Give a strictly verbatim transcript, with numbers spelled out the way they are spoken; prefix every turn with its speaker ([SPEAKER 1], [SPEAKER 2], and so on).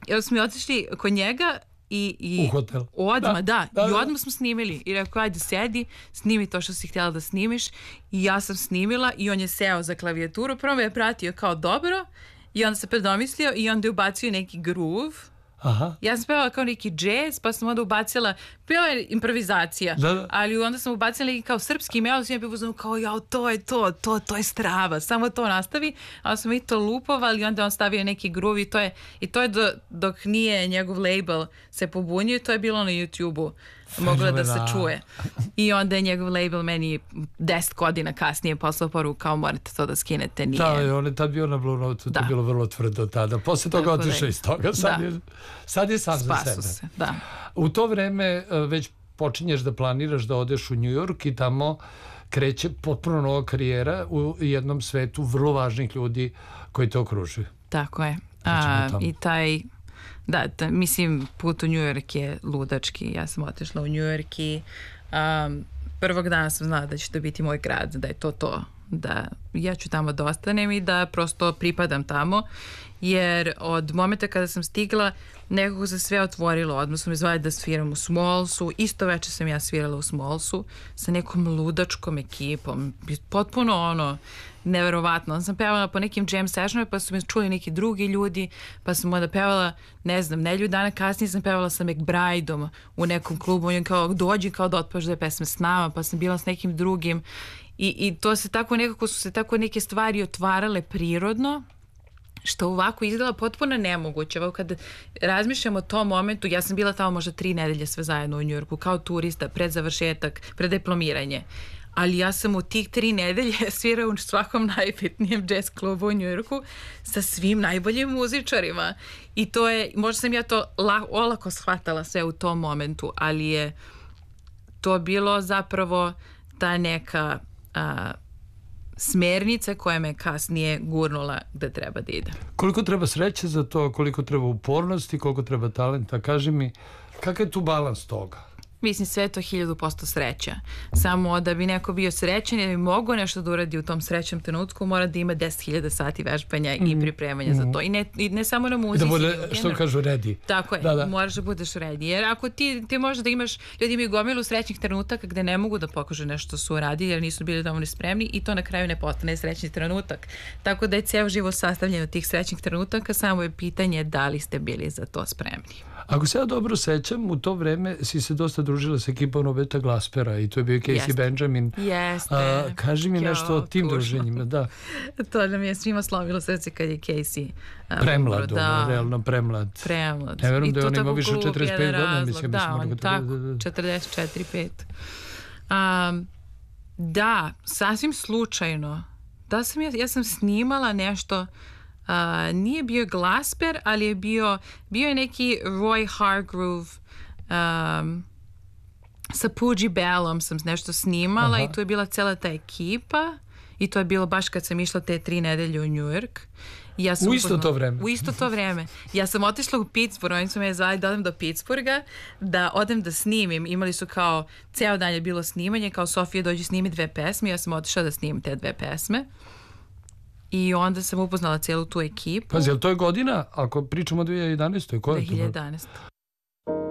[SPEAKER 1] I onda smo otišli kod njega i, i
[SPEAKER 2] u hotel.
[SPEAKER 1] Odmah, da, da,
[SPEAKER 2] da,
[SPEAKER 1] i
[SPEAKER 2] da.
[SPEAKER 1] odmah smo snimili. I rekao, ajde sedi, snimi to što si htjela da snimiš. I ja sam snimila i on je seo za klavijaturu. Prvo me je pratio kao dobro i onda se predomislio i onda je ubacio neki groove.
[SPEAKER 2] Aha.
[SPEAKER 1] Ja sam pevala kao neki jazz, pa sam onda ubacila, pela je improvizacija,
[SPEAKER 2] da, da.
[SPEAKER 1] ali onda sam ubacila neki kao srpski melod, i ja bih uzmano kao, jao, to je to, to, to je strava, samo to nastavi, ali smo i to lupovali i onda on stavio neki groove i to je, i to je do, dok nije njegov label se pobunio, to je bilo na YouTube-u. Moglo da se čuje. I onda je njegov label meni deset godina kasnije poslao poruku kao morate to da skinete. Nije.
[SPEAKER 2] Da, i on je tad bio na Blue Note-u, to je bilo vrlo tvrdo tada. Posle toga otišao iz toga. Sad, da. je, sad je sam
[SPEAKER 1] Spasu
[SPEAKER 2] za sebe.
[SPEAKER 1] Se, da.
[SPEAKER 2] U to vreme već počinješ da planiraš da odeš u New York i tamo kreće potpuno nova karijera u jednom svetu vrlo važnih ljudi koji te okružuju.
[SPEAKER 1] Tako je. A, I taj... Da, da, mislim, put u New York je ludački. Ja sam otišla u New York i um, prvog dana sam znala da će to biti moj grad, da je to to. Da ja ću tamo da ostanem i da prosto pripadam tamo. Jer od momenta kada sam stigla, nekako se sve otvorilo. Odmah su me zvali da sviram u Smallsu. Isto večer sam ja svirala u Smallsu sa nekom ludačkom ekipom. Potpuno ono... neverovatno. Onda sam pevala po nekim jam sessionima, pa su me čuli neki drugi ljudi, pa sam onda pevala, ne znam, nedelju dana kasnije sam pevala sa McBrideom u nekom klubu, on je kao, dođi kao da otpaš dve pesme s nama, pa sam bila s nekim drugim i, i to se tako nekako su se tako neke stvari otvarale prirodno, što ovako izgleda potpuno nemoguće. Evo kad razmišljam o tom momentu, ja sam bila tamo možda tri nedelje sve zajedno u Njujorku, kao turista, pred završetak, pred diplomiranje. Ali ja sam u tih tri nedelje svirao u svakom najbitnijem jazz klubu u Njujorku sa svim najboljim muzičarima. I to je, možda sam ja to la, olako shvatala sve u tom momentu, ali je to bilo zapravo ta neka a, smernica koja me kasnije gurnula gde treba da ide.
[SPEAKER 2] Koliko treba sreće za to, koliko treba upornosti, koliko treba talenta? Kaži mi, kakav je tu balans toga?
[SPEAKER 1] Mislim, sve to hiljadu posto sreća. Samo da bi neko bio srećan i da bi mogao nešto da uradi u tom srećnom trenutku, mora da ima deset hiljada sati vežbanja mm. i pripremanja mm. za to. I ne, i ne samo na muzici.
[SPEAKER 2] Da bude, što kažu, ready.
[SPEAKER 1] Tako je, da, da. Moraš da budeš ready. Jer ako ti, ti možeš da imaš, ljudi imaju gomilu srećnih trenutaka gde ne mogu da pokažu nešto su uradili jer nisu bili dovoljno spremni i to na kraju ne postane srećni trenutak. Tako da je ceo život sastavljen od tih srećnih trenutaka, samo je pitanje da li ste bili za to spremni.
[SPEAKER 2] Ako se ja dobro sećam, u to vreme si se dosta družila sa ekipom Roberta Glaspera i to je bio Casey Jeste. Benjamin.
[SPEAKER 1] Jeste.
[SPEAKER 2] A, kaži mi
[SPEAKER 1] Kjo,
[SPEAKER 2] nešto o tim
[SPEAKER 1] tužno.
[SPEAKER 2] druženjima. Da.
[SPEAKER 1] To nam je svima slomilo srce kad je Casey. A,
[SPEAKER 2] premlad,
[SPEAKER 1] da.
[SPEAKER 2] ono, realno premlad.
[SPEAKER 1] Premlad.
[SPEAKER 2] Ne verujem da je on imao više od četrdeset pet godina. Mislim,
[SPEAKER 1] da,
[SPEAKER 2] mislim,
[SPEAKER 1] on tako, četrdeset četiri pet. Um, da, sasvim slučajno. Da sam ja, ja sam snimala nešto. Uh, nije bio Glasper, ali je bio bio je neki Roy Hargrove um, sa Poogie Bellom sam nešto snimala. Aha. I tu je bila cela ta ekipa i to je bilo baš kad sam išla te tri nedelje u New York. Ja sam
[SPEAKER 2] u isto upoznala, to vreme?
[SPEAKER 1] U isto to vreme. Ja sam otišla u Pittsburgh, oni su me zvali da odem do Pittsburgha, da odem da snimim. Imali su kao, ceo dan je bilo snimanje, kao Sofija dođi snimi dve pesme, ja sam otišla da snimim te dve pesme. I onda sam upoznala cijelu tu ekipu.
[SPEAKER 2] Pazi, jel to je godina, ako pričamo o dve hiljade jedanaestoj?
[SPEAKER 1] dve hiljade jedanaeste